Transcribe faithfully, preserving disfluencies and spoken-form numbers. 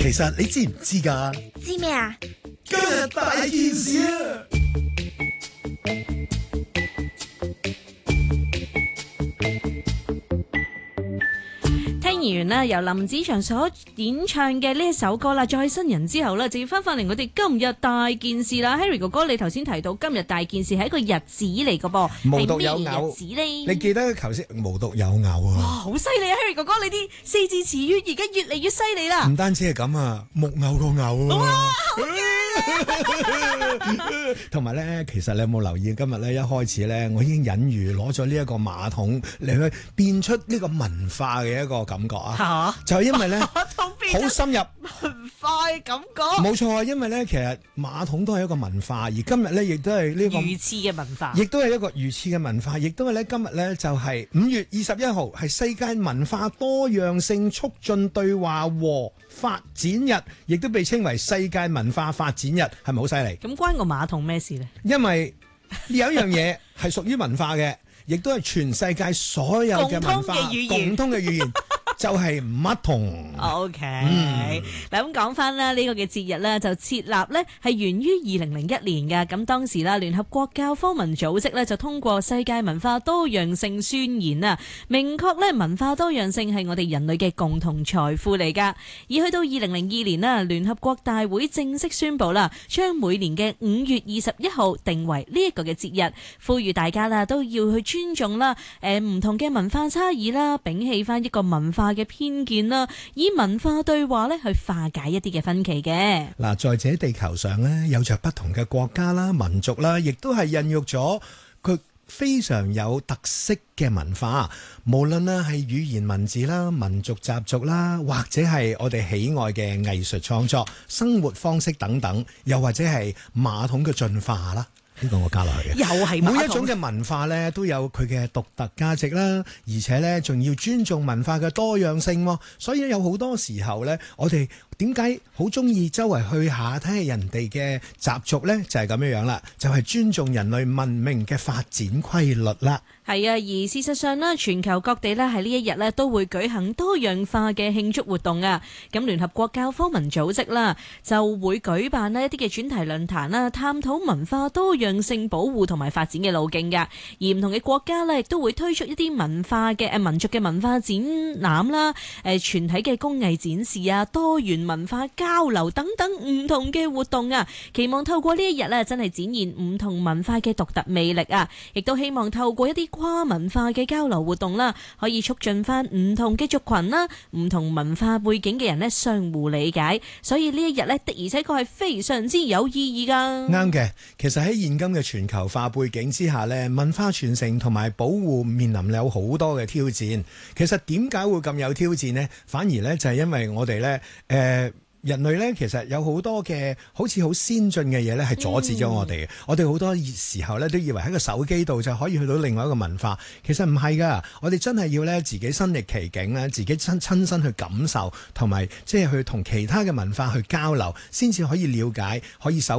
其實你知唔知㗎？ 知咩啊？ 今日大件事啊！ 聽完啦，由林子祥所演唱嘅呢一首歌啦，再新人之後啦，就要翻返嚟我哋今日大件事啦。Harry 哥哥，你頭先提到今日大件事係一個日子嚟噶噃， 無獨有係咩偶日子呢？ 你記得頭先無獨有偶哇， 啊！ 好犀利啊！Harry 哥哥，你啲四字詞語而家越嚟越犀利啦！ 唔單止係咁啊，木偶個偶啊！ 哇， 同埋咧，其實你有冇留意今日咧一開始咧，我已經隱喻攞咗呢一個馬桶嚟去變出呢個文化嘅一個感覺啊！ 嚇， 就係因為咧馬桶變好深入文化嘅感覺， 冇錯啊！因為咧其實馬桶都係一個文化，而今日咧亦都係呢個魚翅嘅文化， 亦都係一個魚翅嘅文化，亦都係咧今日咧就係五月二十一號係世界文化多樣性促進對話和發展日，亦都被稱為世界文化發展日，係咪好犀利？ 咁關個馬桶咩事呢？ 因為有一樣嘢係屬於文化嘅，亦都係全世界所有嘅文化共通嘅語言。就係乜同 OK 嗱，咁講翻啦，呢個嘅節日咧就設立咧係源於二零零一年嘅。咁當時啦，聯合國教科文組織咧就通過世界文化多樣性宣言啊，明確咧文化多樣性係我哋人類嘅共同財富嚟噶。而去到二零零二年啦，聯合國大會正式宣布啦，將每年嘅五月二十一號定為呢一個嘅節日，呼籲大家啦都要去尊重啦，誒唔同嘅文化差異啦，摒棄翻一個文化嘅偏見啦，以文化對話咧去化解一啲嘅分歧嘅。 嗱，在這地球上咧，有着不同嘅國家啦、民族啦，亦都係孕育咗佢非常有特色嘅文化。無論啦係語言文字啦、民族習俗啦，或者係我哋喜愛嘅藝術創作、生活方式等等，又或者係馬桶嘅進化啦。呢個我加落去嘅， 又係每一種嘅文化咧都有佢嘅獨特價值啦，而且咧仲要尊重文化嘅多樣性喎。所以有好多時候咧，我哋點解好中意周圍去下睇下人哋嘅習俗咧？就係咁樣樣啦，就係尊重人類文明嘅發展規律啦。 係啊，而事實上咧，全球各地咧喺呢一日咧都會舉行多樣化嘅慶祝活動啊。咁聯合國教科文組織啦就會舉辦咧一啲嘅專題論壇啦，探討文化多樣性保護同埋發展嘅路徑㗎。而唔同嘅國家咧亦都會推出一啲文化嘅誒民族嘅文化展覽啦，誒全體嘅工藝展示啊，多元文化交流等等唔同嘅活動啊。期望透過呢一日咧，真係展現唔同文化嘅獨特魅力啊！亦都希望透過一啲跨文化嘅交流活動啦，可以促進翻唔同嘅族群啦、唔同文化背景嘅人咧相互理解，所以呢一日咧的而且確係非常之有意義噶。 啱嘅，其實喺現今嘅全球化背景之下咧，文化傳承同埋保護面臨有好多嘅挑戰。其實點解會咁有挑戰呢？反而咧就係因為我哋咧誒。呃人類咧其實有好多嘅好似好先進嘅嘢咧，係阻止咗我哋嘅。嗯、我哋好多時候咧都以為喺個手機度就可以去到另外一個文化，其實唔係㗎。我哋真係要咧自己身歷其境咧，自己親親身去感受，同埋即係去同其他嘅文化去交流，先至可以了解，可以守